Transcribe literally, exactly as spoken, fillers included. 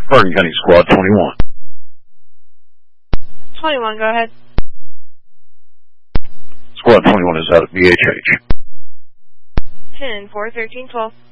Bergen County Squad twenty-one. twenty-one, go ahead. Squad twenty-one is out at B H H. ten four, thirteen twelve.